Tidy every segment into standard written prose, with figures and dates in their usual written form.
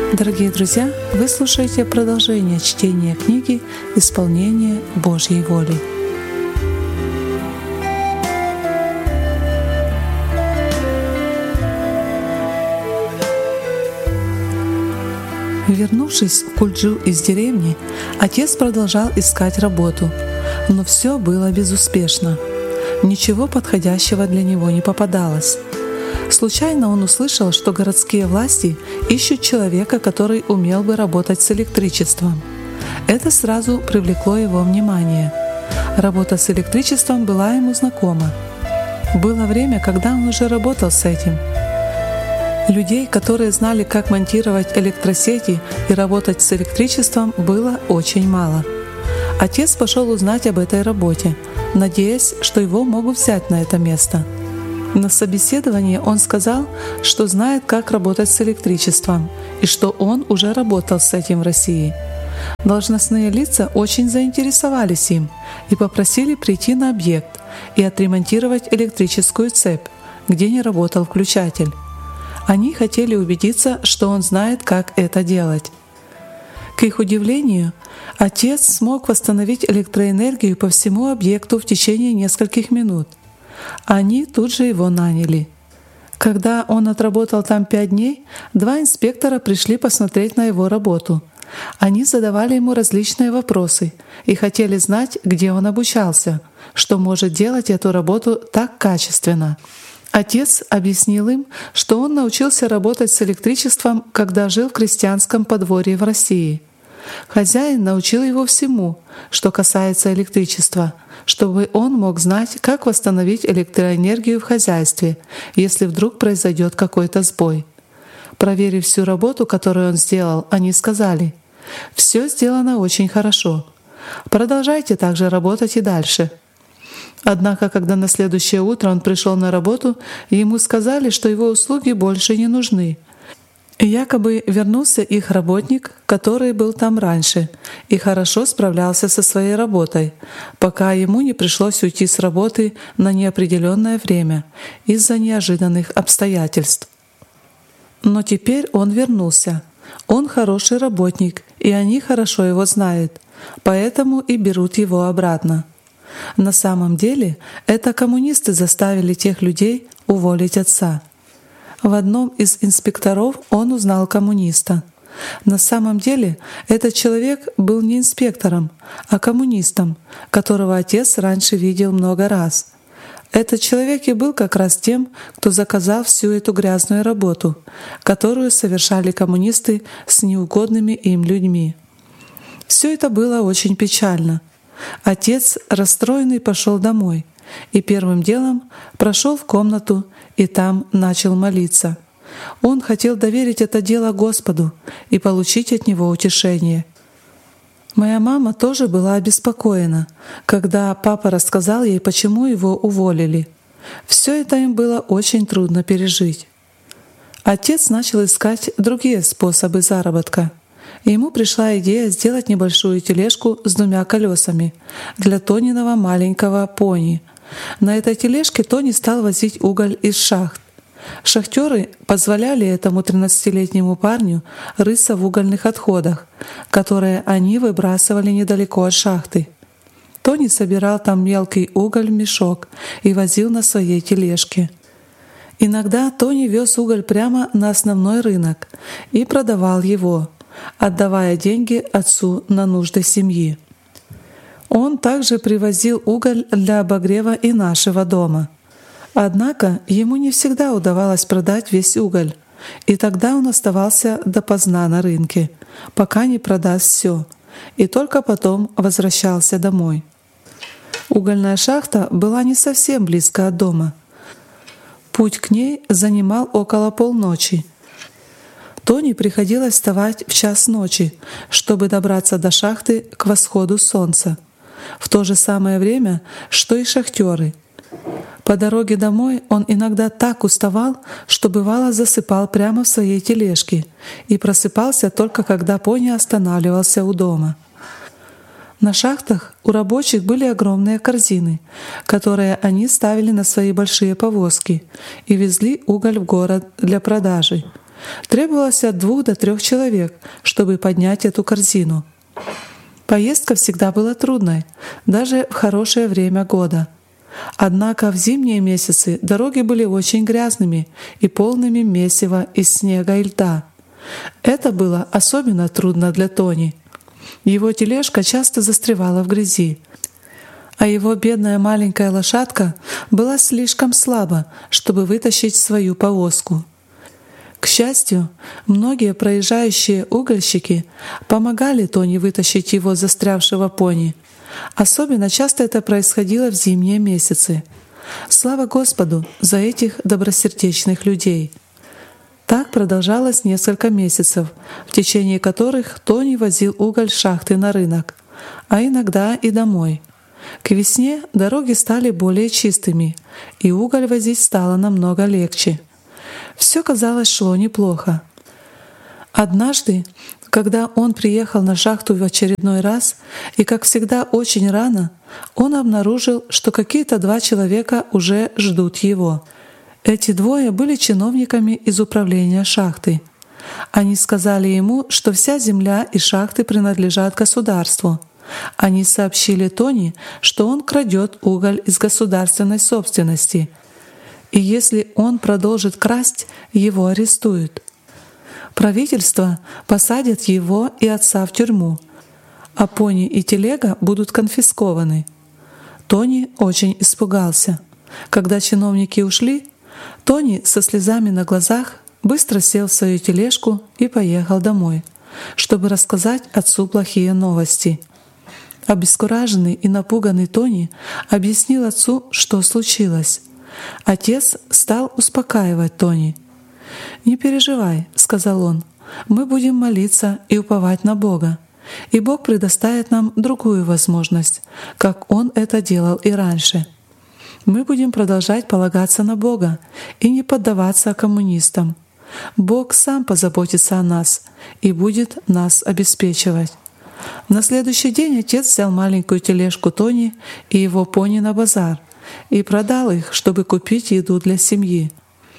Дорогие друзья, вы слушаете продолжение чтения книги «Исполнение Божьей воли». Вернувшись в Кульджу из деревни, отец продолжал искать работу, но все было безуспешно. Ничего подходящего для него не попадалось. Случайно он услышал, что городские власти ищут человека, который умел бы работать с электричеством. Это сразу привлекло его внимание. Работа с электричеством была ему знакома. Было время, когда он уже работал с этим. Людей, которые знали, как монтировать электросети и работать с электричеством, было очень мало. Отец пошел узнать об этой работе, надеясь, что его могут взять на это место. На собеседовании он сказал, что знает, как работать с электричеством, и что он уже работал с этим в России. Должностные лица очень заинтересовались им и попросили прийти на объект и отремонтировать электрическую цепь, где не работал включатель. Они хотели убедиться, что он знает, как это делать. К их удивлению, отец смог восстановить электроэнергию по всему объекту в течение нескольких минут. Они тут же его наняли. Когда он отработал там 5 дней, 2 инспектора пришли посмотреть на его работу. Они задавали ему различные вопросы и хотели знать, где он обучался, что может делать эту работу так качественно. Отец объяснил им, что он научился работать с электричеством, когда жил в крестьянском подворье в России. Хозяин научил его всему, что касается электричества, чтобы он мог знать, как восстановить электроэнергию в хозяйстве, если вдруг произойдет какой-то сбой. Проверив всю работу, которую он сделал, они сказали: «Все сделано очень хорошо. Продолжайте также работать и дальше». Однако, когда на следующее утро он пришел на работу, ему сказали, что его услуги больше не нужны. Якобы вернулся их работник, который был там раньше, и хорошо справлялся со своей работой, пока ему не пришлось уйти с работы на неопределенное время из-за неожиданных обстоятельств. Но теперь он вернулся. Он хороший работник, и они хорошо его знают, поэтому и берут его обратно. На самом деле, это коммунисты заставили тех людей уволить отца. В одном из инспекторов он узнал коммуниста. На самом деле, этот человек был не инспектором, а коммунистом, которого отец раньше видел много раз. Этот человек и был как раз тем, кто заказал всю эту грязную работу, которую совершали коммунисты с неугодными им людьми. Все это было очень печально. Отец, расстроенный, пошел домой и первым делом прошел в комнату и там начал молиться. Он хотел доверить это дело Господу и получить от Него утешение. Моя мама тоже была обеспокоена, когда папа рассказал ей, почему его уволили. Все это им было очень трудно пережить. Отец начал искать другие способы заработка. Ему пришла идея сделать небольшую тележку с 2 колесами для Тониного маленького пони. На этой тележке Тони стал возить уголь из шахт. Шахтеры позволяли этому 13-летнему парню рыться в угольных отходах, которые они выбрасывали недалеко от шахты. Тони собирал там мелкий уголь в мешок и возил на своей тележке. Иногда Тони вез уголь прямо на основной рынок и продавал его, отдавая деньги отцу на нужды семьи. Он также привозил уголь для обогрева и нашего дома. Однако ему не всегда удавалось продать весь уголь, и тогда он оставался допоздна на рынке, пока не продаст все, и только потом возвращался домой. Угольная шахта была не совсем близко от дома. Путь к ней занимал около полночи. Тони приходилось вставать в 1:00 ночи, чтобы добраться до шахты к восходу солнца, в то же самое время, что и шахтеры. По дороге домой он иногда так уставал, что бывало засыпал прямо в своей тележке и просыпался только когда пони останавливался у дома. На шахтах у рабочих были огромные корзины, которые они ставили на свои большие повозки и везли уголь в город для продажи. Требовалось от 2 до 3 человек, чтобы поднять эту корзину. Поездка всегда была трудной, даже в хорошее время года. Однако в зимние месяцы дороги были очень грязными и полными месива из снега и льда. Это было особенно трудно для Тони. Его тележка часто застревала в грязи, а его бедная маленькая лошадка была слишком слаба, чтобы вытащить свою повозку. К счастью, многие проезжающие угольщики помогали Тони вытащить его застрявшего пони. Особенно часто это происходило в зимние месяцы. Слава Господу за этих добросердечных людей! Так продолжалось несколько месяцев, в течение которых Тони возил уголь с шахты на рынок, а иногда и домой. К весне дороги стали более чистыми, и уголь возить стало намного легче. Все, казалось, шло неплохо. Однажды, когда он приехал на шахту в очередной раз, и, как всегда, очень рано, он обнаружил, что какие-то 2 человека уже ждут его. Эти 2 были чиновниками из управления шахты. Они сказали ему, что вся земля и шахты принадлежат государству. Они сообщили Тони, что он крадет уголь из государственной собственности, и если он продолжит красть, его арестуют. Правительство посадит его и отца в тюрьму, а пони и телега будут конфискованы. Тони очень испугался. Когда чиновники ушли, Тони со слезами на глазах быстро сел в свою тележку и поехал домой, чтобы рассказать отцу плохие новости. Обескураженный и напуганный Тони объяснил отцу, что случилось. Отец стал успокаивать Тони. «Не переживай», — сказал он, — «мы будем молиться и уповать на Бога, и Бог предоставит нам другую возможность, как Он это делал и раньше. Мы будем продолжать полагаться на Бога и не поддаваться коммунистам. Бог сам позаботится о нас и будет нас обеспечивать». На следующий день отец взял маленькую тележку Тони и его пони на базар и продал их, чтобы купить еду для семьи.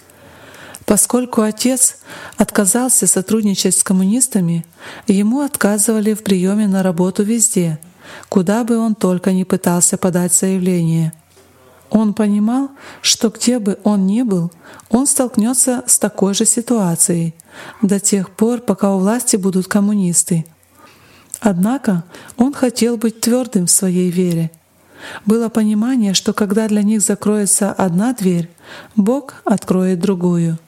Поскольку отец отказался сотрудничать с коммунистами, ему отказывали в приеме на работу везде, куда бы он только ни пытался подать заявление. Он понимал, что где бы он ни был, он столкнется с такой же ситуацией до тех пор, пока у власти будут коммунисты. Однако он хотел быть твердым в своей вере. Было понимание, что когда для них закроется одна дверь, Бог откроет другую.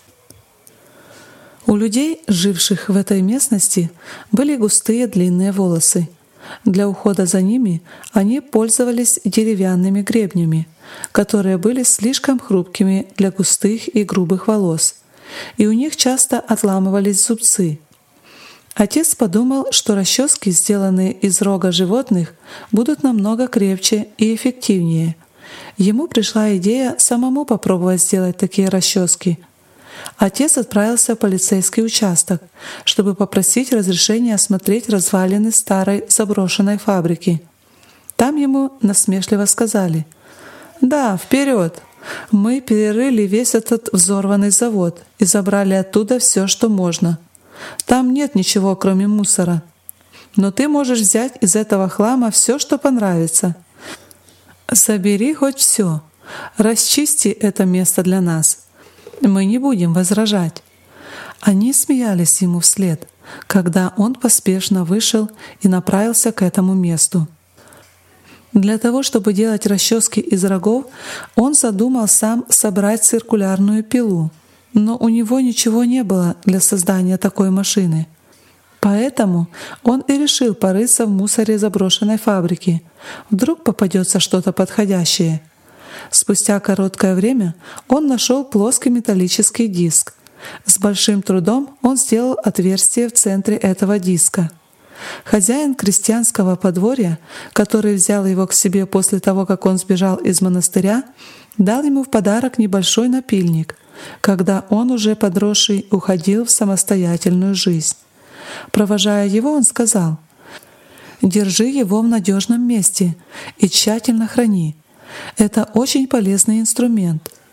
У людей, живших в этой местности, были густые длинные волосы. Для ухода за ними они пользовались деревянными гребнями, которые были слишком хрупкими для густых и грубых волос, и у них часто отламывались зубцы. Отец подумал, что расчески, сделанные из рога животных, будут намного крепче и эффективнее. Ему пришла идея самому попробовать сделать такие расчески. Отец отправился в полицейский участок, чтобы попросить разрешения осмотреть развалины старой заброшенной фабрики. Там ему насмешливо сказали: «Да, вперед! Мы перерыли весь этот взорванный завод и забрали оттуда все, что можно. Там нет ничего, кроме мусора. Но ты можешь взять из этого хлама все, что понравится. Забери хоть все. Расчисти это место для нас. Мы не будем возражать». Они смеялись ему вслед, когда он поспешно вышел и направился к этому месту. Для того, чтобы делать расчески из рогов, он задумал сам собрать циркулярную пилу, но у него ничего не было для создания такой машины. Поэтому он и решил порыться в мусоре заброшенной фабрики. Вдруг попадется что-то подходящее. Спустя короткое время он нашел плоский металлический диск. С большим трудом он сделал отверстие в центре этого диска. Хозяин крестьянского подворья, который взял его к себе после того, как он сбежал из монастыря, дал ему в подарок небольшой напильник, когда он уже подросший уходил в самостоятельную жизнь. Провожая его, он сказал: «Держи его в надежном месте и тщательно храни. Это очень полезный инструмент.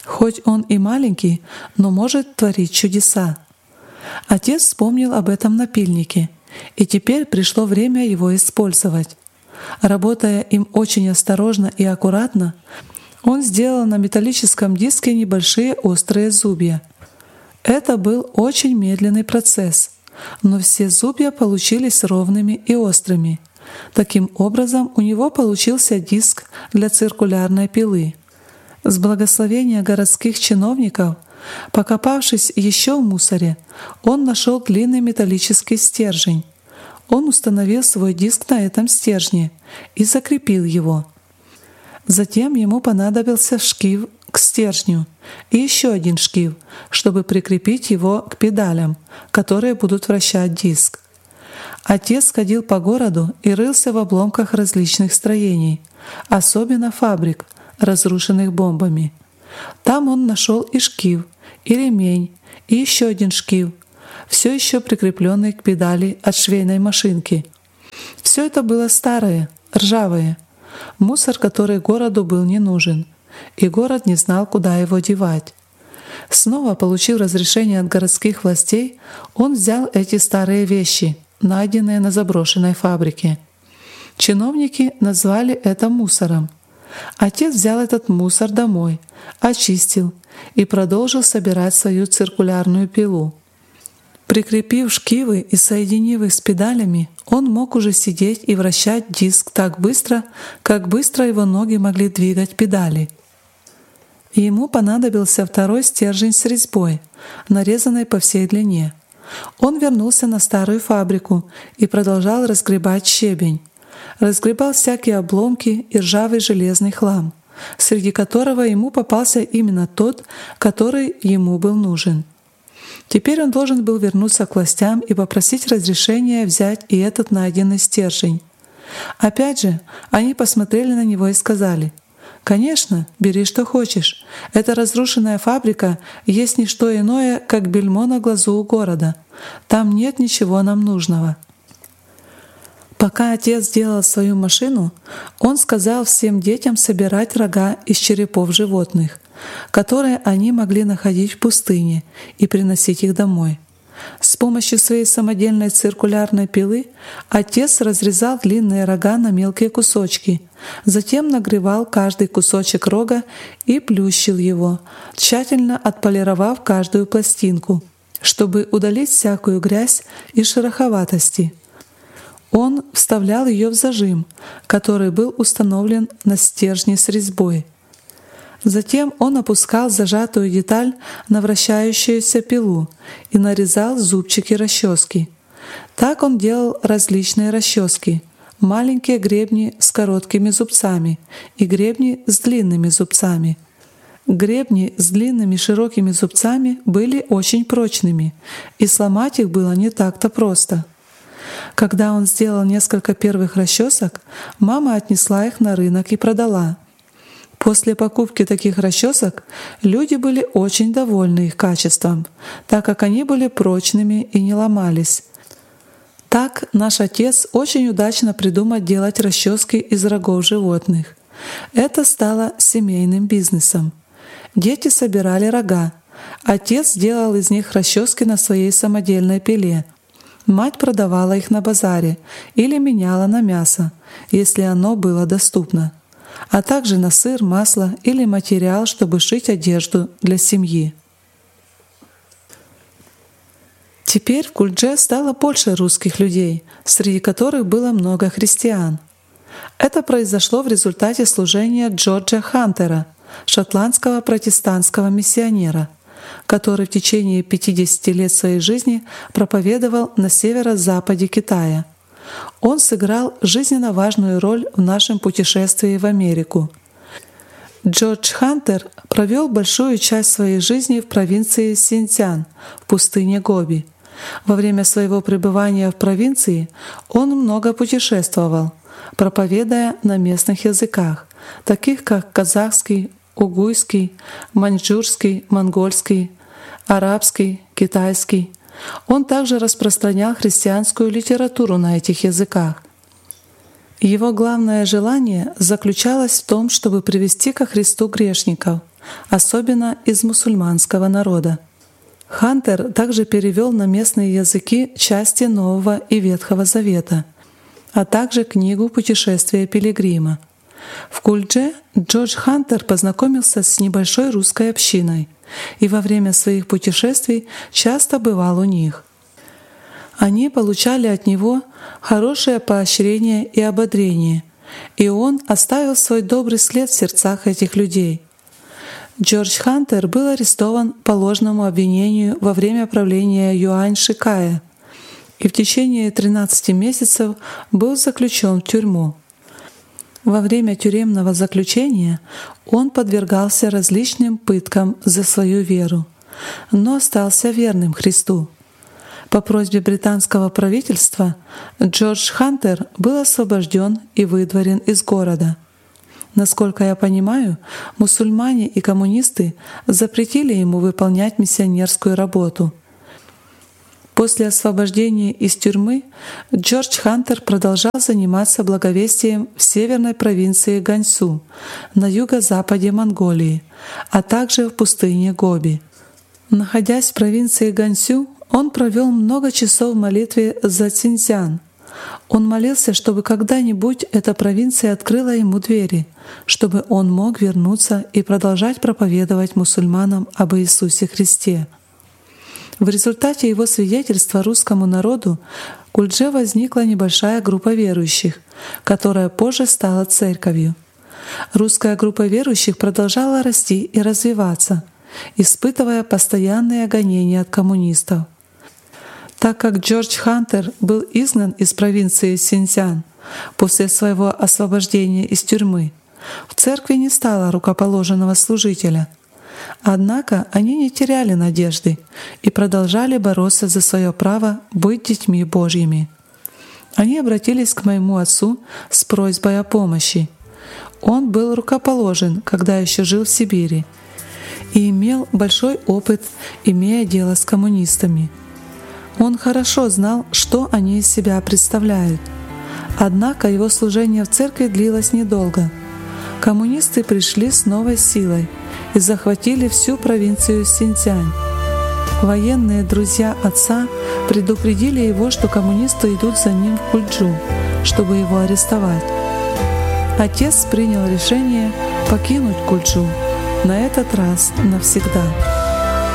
Хоть он и маленький, но может творить чудеса. Отец вспомнил об этом напильнике, и теперь пришло время его использовать. Работая им очень осторожно и аккуратно, он сделал на металлическом диске небольшие острые зубья. Это был очень медленный процесс, но все зубья получились ровными и острыми. Таким образом, у него получился диск для циркулярной пилы. С благословения городских чиновников, покопавшись еще в мусоре, он нашел длинный металлический стержень. Он установил свой диск на этом стержне и закрепил его. Затем ему понадобился шкив к стержню и еще один шкив, чтобы прикрепить его к педалям, которые будут вращать диск. Отец ходил по городу и рылся в обломках различных строений, особенно фабрик, разрушенных бомбами. Там он нашел и шкив, и ремень, и еще один шкив, все еще прикрепленный к педали от швейной машинки. Все это было старое, ржавое, мусор, который городу был не нужен, и город не знал, куда его девать. Снова получив разрешение от городских властей, он взял эти старые вещи, найденные на заброшенной фабрике. Чиновники назвали это мусором. Отец взял этот мусор домой, очистил и продолжил собирать свою циркулярную пилу. Прикрепив шкивы и соединив их с педалями, он мог уже сидеть и вращать диск так быстро, как быстро его ноги могли двигать педали. Ему понадобился второй стержень с резьбой, нарезанной по всей длине. Он вернулся на старую фабрику и продолжал разгребать щебень. Разгребал всякие обломки и ржавый железный хлам, среди которого ему попался именно тот, который ему был нужен. Теперь он должен был вернуться к властям и попросить разрешения взять и этот найденный стержень. Опять же, они посмотрели на него и сказали: «Конечно, бери что хочешь. Эта разрушенная фабрика есть не что иное, как бельмо на глазу у города. Там нет ничего нам нужного». Пока отец делал свою машину, он сказал всем детям собирать рога из черепов животных, которые они могли находить в пустыне, и приносить их домой. С помощью своей самодельной циркулярной пилы отец разрезал длинные рога на мелкие кусочки, затем нагревал каждый кусочек рога и плющил его, тщательно отполировав каждую пластинку, чтобы удалить всякую грязь и шероховатости. Он вставлял ее в зажим, который был установлен на стержне с резьбой. Затем он опускал зажатую деталь на вращающуюся пилу и нарезал зубчики расчески. Так он делал различные расчески: маленькие гребни с короткими зубцами и гребни с длинными зубцами. Гребни с длинными широкими зубцами были очень прочными, и сломать их было не так-то просто. Когда он сделал несколько первых расчесок, мама отнесла их на рынок и продала. После покупки таких расчесок люди были очень довольны их качеством, так как они были прочными и не ломались. Так наш отец очень удачно придумал делать расчески из рогов животных. Это стало семейным бизнесом. Дети собирали рога. Отец делал из них расчески на своей самодельной пиле. Мать продавала их на базаре или меняла на мясо, если оно было доступно, а также на сыр, масло или материал, чтобы шить одежду для семьи. Теперь в Кульдже стало больше русских людей, среди которых было много христиан. Это произошло в результате служения Джорджа Хантера, шотландского протестантского миссионера, который в течение 50 лет своей жизни проповедовал на северо-западе Китая. Он сыграл жизненно важную роль в нашем путешествии в Америку. Джордж Хантер провел большую часть своей жизни в провинции Синьцзян, в пустыне Гоби. Во время своего пребывания в провинции он много путешествовал, проповедуя на местных языках, таких как казахский, угуйский, маньчжурский, монгольский, арабский, китайский. Он также распространял христианскую литературу на этих языках. Его главное желание заключалось в том, чтобы привести ко Христу грешников. особенно из мусульманского народа. Хантер также перевел на местные языки части Нового и Ветхого Завета, а также книгу «Путешествие пилигрима». В Кульдже Джордж Хантер познакомился с небольшой русской общиной и во время своих путешествий часто бывал у них. Они получали от него хорошее поощрение и ободрение, и он оставил свой добрый след в сердцах этих людей. Джордж Хантер был арестован по ложному обвинению во время правления Юань Шикая и в течение 13 месяцев был заключен в тюрьму. Во время тюремного заключения он подвергался различным пыткам за свою веру, но остался верным Христу. По просьбе британского правительства Джордж Хантер был освобожден и выдворен из города. Насколько я понимаю, мусульмане и коммунисты запретили ему выполнять миссионерскую работу. После освобождения из тюрьмы Джордж Хантер продолжал заниматься благовестием в северной провинции Ганьсу, на юго-западе Монголии, а также в пустыне Гоби. Находясь в провинции Ганьсу, он провел много часов в молитве за Цзиньцзян. Он молился, чтобы когда-нибудь эта провинция открыла ему двери, чтобы он мог вернуться и продолжать проповедовать мусульманам об Иисусе Христе. В результате его свидетельства русскому народу в Кульдже возникла небольшая группа верующих, которая позже стала церковью. Русская группа верующих продолжала расти и развиваться, испытывая постоянные гонения от коммунистов. Так как Джордж Хантер был изгнан из провинции Синьцзян после своего освобождения из тюрьмы, в церкви не стало рукоположенного служителя. Однако они не теряли надежды и продолжали бороться за свое право быть детьми Божьими. Они обратились к моему отцу с просьбой о помощи. Он был рукоположен, когда еще жил в Сибири, и имел большой опыт, имея дело с коммунистами. Он хорошо знал, что они из себя представляют. Однако его служение в церкви длилось недолго. Коммунисты пришли с новой силой и захватили всю провинцию Синьцзянь. Военные друзья отца предупредили его, что коммунисты идут за ним в Кульджу, чтобы его арестовать. Отец принял решение покинуть Кульджу, на этот раз навсегда.